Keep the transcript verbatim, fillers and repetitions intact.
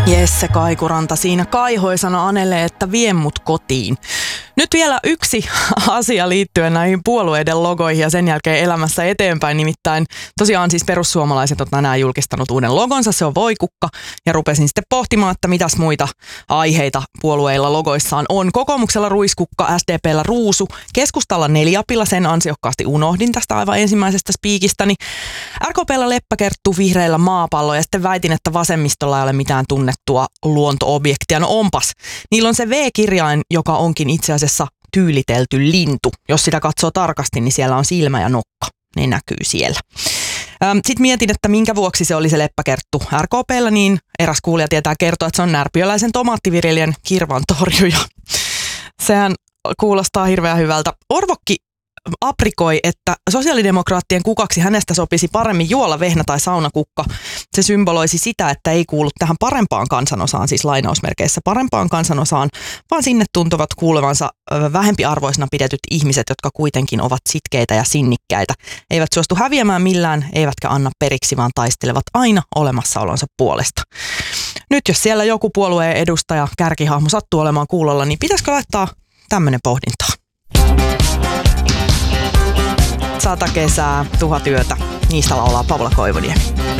Jesse Kaikuranta siinä kaihoisana anelee, että vie mut kotiin. Nyt vielä yksi asia liittyen näihin puolueiden logoihin ja sen jälkeen elämässä eteenpäin. Nimittäin tosiaan siis perussuomalaiset on tänään julkistanut uuden logonsa, se on voikukka. Ja rupesin sitten pohtimaan, että mitäs muita aiheita puolueilla logoissaan on. Kokoomuksella ruiskukka, S D P:llä ruusu, keskustalla neliapilla, sen ansiokkaasti unohdin tästä aivan ensimmäisestä spiikistäni. R K P:llä leppäkerttu, vihreillä maapallo ja sitten väitin, että vasemmistolla ei ole mitään tunnettua luonto-objektia. No onpas, niillä on se V-kirjain, joka onkin itse asiassa tyylitelty lintu. Jos sitä katsoo tarkasti, niin siellä on silmä ja nokka. Ne näkyy siellä. Sitten mietin, että minkä vuoksi se oli se leppäkerttu R K P:llä, niin eräs kuulija tietää kertoa, että se on närpiöläisen tomaattiviljelijän kirvantorjuja. Sehän kuulostaa hirveän hyvältä. Orvokki aprikoi, että sosiaalidemokraattien kukaksi hänestä sopisi paremmin juola, vehnä tai saunakukka. Se symboloisi sitä, että ei kuulu tähän parempaan kansanosaan, siis lainausmerkeissä parempaan kansanosaan, vaan sinne tuntuvat kuuluvansa vähempiarvoisina pidetyt ihmiset, jotka kuitenkin ovat sitkeitä ja sinnikkäitä. Eivät suostu häviämään millään, eivätkä anna periksi, vaan taistelevat aina olemassaolonsa puolesta. Nyt jos siellä joku puolueen edustaja, kärkihahmo sattuu olemaan kuulolla, niin pitäisikö laittaa tämmöinen pohdintaa? Sata kesää, tuhat yötä. Niistä laulaa Paula Koivuniemi.